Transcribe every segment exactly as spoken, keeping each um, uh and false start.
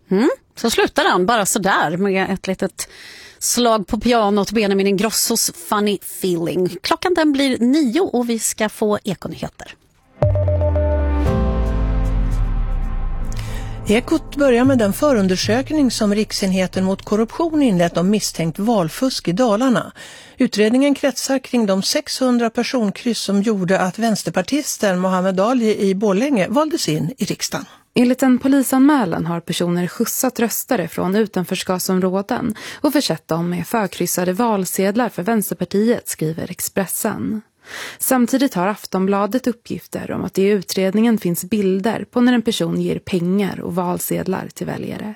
Mm, så slutar den bara sådär med ett litet slag på pianot, Benjamin Ingrossos Funny Feeling. Klockan den blir nio och vi ska få ekonyheter. Ekot börjar med den förundersökning som Riksenheten mot korruption inlett om misstänkt valfusk i Dalarna. Utredningen kretsar kring de sexhundra personkryss som gjorde att vänsterpartisten Mohammed Ali i Borlänge valdes in i riksdagen. Enligt en polisanmälan har personer skjutsat röstare från utanförskapsområden och försett dem med förkryssade valsedlar för Vänsterpartiet, skriver Expressen. Samtidigt har Aftonbladet uppgifter om att det i utredningen finns bilder på när en person ger pengar och valsedlar till väljare.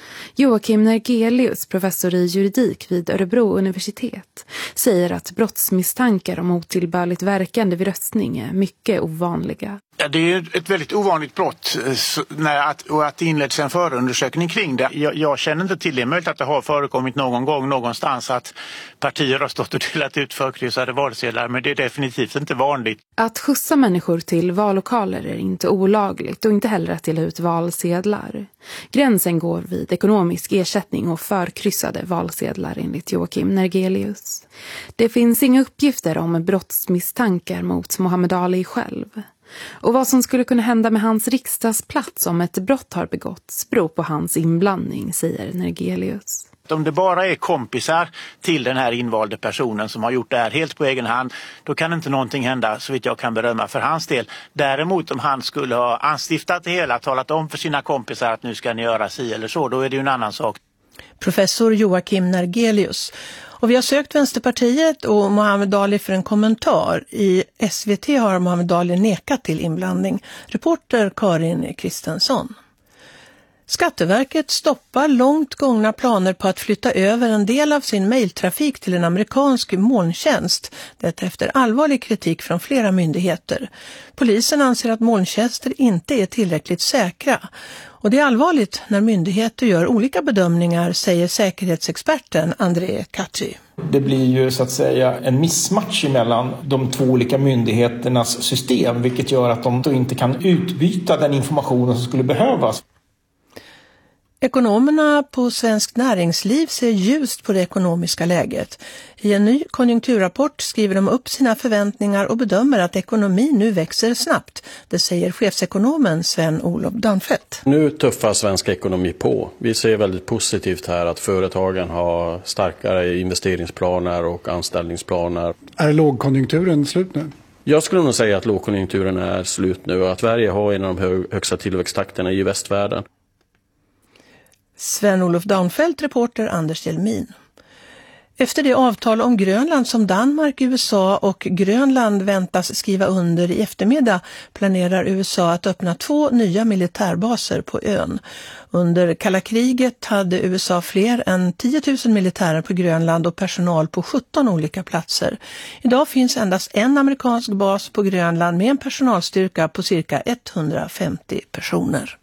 Joakim Nergelius, professor i juridik vid Örebro universitet, säger att brottsmisstankar om otillbörligt verkande vid röstning är mycket ovanliga. Ja, det är ett väldigt ovanligt brott när att, och att det inleds en förundersökning kring det. Jag, jag känner inte till det, möjligt att det har förekommit någon gång någonstans att partier har stått och delat ut förkryssade valsedlar, men det är definitivt inte vanligt. Att skjutsa människor till vallokaler är inte olagligt och inte heller att dela ut valsedlar. Gränsen går vid ekonomisk ersättning och förkryssade valsedlar enligt Joakim Nergelius. Det finns inga uppgifter om brottsmisstankar mot Mohammed Ali själv. Och vad som skulle kunna hända med hans riksdagsplats om ett brott har begåtts beror på hans inblandning, säger Nergelius. Om det bara är kompisar till den här invalde personen som har gjort det här helt på egen hand, då kan inte någonting hända så vitt jag kan berömma för hans del. Däremot om han skulle ha anstiftat det hela, talat om för sina kompisar att nu ska ni göra si eller så, då är det ju en annan sak. Professor Joakim Nergelius. Och vi har sökt Vänsterpartiet och Mohammed Ali för en kommentar. I S V T har Mohammed Ali nekat till inblandning. Reporter Karin Kristensson. Skatteverket stoppar långt gångna planer på att flytta över en del av sin mejltrafik till en amerikansk molntjänst. Detta efter allvarlig kritik från flera myndigheter. Polisen anser att molntjänster inte är tillräckligt säkra. Och det är allvarligt när myndigheter gör olika bedömningar, säger säkerhetsexperten André Katri. Det blir ju så att säga en missmatch mellan de två olika myndigheternas system, vilket gör att de då inte kan utbyta den informationen som skulle behövas. Ekonomerna på Svenskt Näringsliv ser ljust på det ekonomiska läget. I en ny konjunkturrapport skriver de upp sina förväntningar och bedömer att ekonomin nu växer snabbt. Det säger chefsekonomen Sven-Olof Danfelt. Nu tuffar svensk ekonomi på. Vi ser väldigt positivt här att företagen har starkare investeringsplaner och anställningsplaner. Är lågkonjunkturen slut nu? Jag skulle nog säga att lågkonjunkturen är slut nu och att Sverige har en av de högsta tillväxttakterna i västvärlden. Sven-Olof Danfelt, reporter Anders Hjelmin. Efter det avtal om Grönland som Danmark, U S A och Grönland väntas skriva under i eftermiddag planerar U S A att öppna två nya militärbaser på ön. Under kalla kriget hade U S A fler än tio tusen militärer på Grönland och personal på sjutton olika platser. Idag finns endast en amerikansk bas på Grönland med en personalstyrka på cirka etthundrafemtio personer.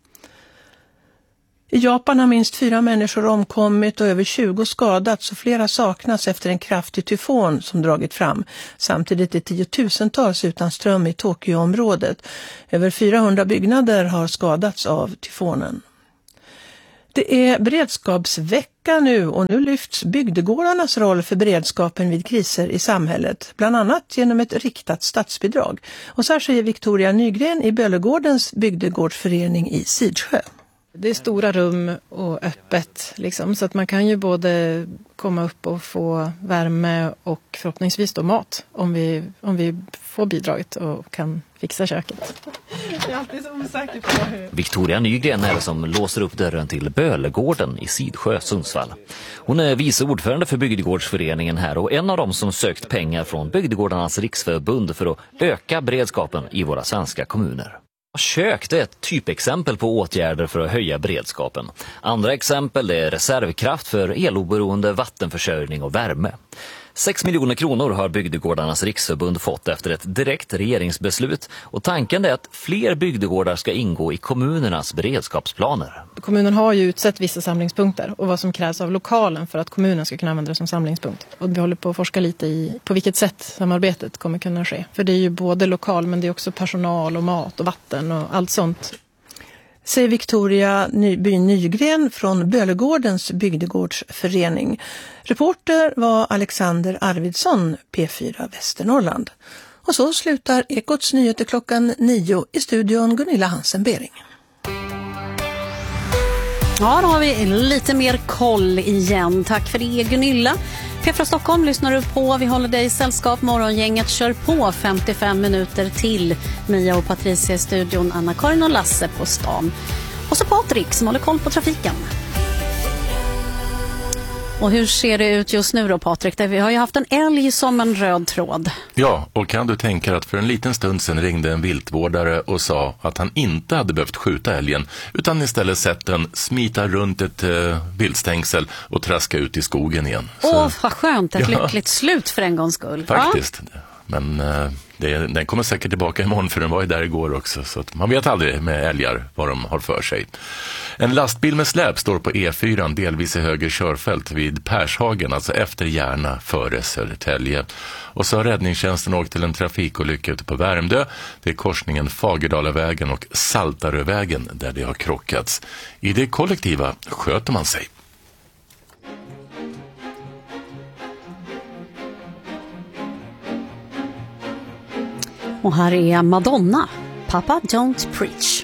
I Japan har minst fyra människor omkommit och över tjugo skadats och flera saknas efter en kraftig tyfon som dragit fram. Samtidigt är tiotusentals utan ström i Tokyo-området. Över fyrahundra byggnader har skadats av tyfonen. Det är beredskapsvecka nu och nu lyfts bygdegårdarnas roll för beredskapen vid kriser i samhället, bland annat genom ett riktat statsbidrag. Och så här säger Victoria Nygren i Böllegårdens bygdegårdsförening i Sidsjö. Det är stora rum och öppet liksom, så att man kan ju både komma upp och få värme och förhoppningsvis då mat om vi, om vi får bidraget och kan fixa köket. Jag är alltid så osäker på hur... Victoria Nygren är det som låser upp dörren till Böllegården i Sidsjö, Sundsvall. Hon är vice ordförande för bygdegårdsföreningen här och en av dem som sökt pengar från Bygdegårdarnas riksförbund för att öka beredskapen i våra svenska kommuner. Kök är ett typexempel på åtgärder för att höja beredskapen. Andra exempel är reservkraft för eloberoende vattenförsörjning och värme. sex miljoner kronor har Bygdegårdarnas riksförbund fått efter ett direkt regeringsbeslut och tanken är att fler bygdegårdar ska ingå i kommunernas beredskapsplaner. Kommunen har ju utsett vissa samlingspunkter och vad som krävs av lokalen för att kommunen ska kunna använda det som samlingspunkt. Och vi håller på att forska lite i på vilket sätt samarbetet kommer kunna ske. För det är ju både lokal men det är också personal och mat och vatten och allt sånt. säger Victoria Nyby Nygren från Bölegårdens bygdegårdsförening. Reporter var Alexander Arvidsson, P fyra Västernorrland. Och så slutar Ekots nyheter klockan nio. I studion Gunilla Hansen-Bering. Ja, då har vi lite mer koll igen. Tack för det, Gunilla. P fyra Stockholm lyssnar du på. Vi håller dig i sällskap. Morgongänget kör på femtiofem minuter till. Mia och Patricia i studion. Anna-Karin och Lasse på stan. Och så Patrik som håller koll på trafiken. Och hur ser det ut just nu då, Patrik? Vi har ju haft en älg som en röd tråd. Ja, och kan du tänka att för en liten stund sedan ringde en viltvårdare och sa att han inte hade behövt skjuta älgen utan istället sett den smita runt ett eh, viltstängsel och traska ut i skogen igen. Åh, oh, vad skönt. Ett ja. lyckligt slut för en gångs skull. Faktiskt. Ja. Men eh, det, den kommer säkert tillbaka imorgon för den var ju där igår också. Så att man vet aldrig med älgar vad de har för sig. En lastbil med släp står på E fyra delvis i höger körfält vid Pershagen, alltså efter Järna före Södertälje. Och så har räddningstjänsten åkt till en trafikolycka ute på Värmdö. Det är korsningen Fagerdalavägen och Saltarövägen där det har krockats. I det kollektiva sköter man sig. Och här är Madonna, Papa Don't Preach.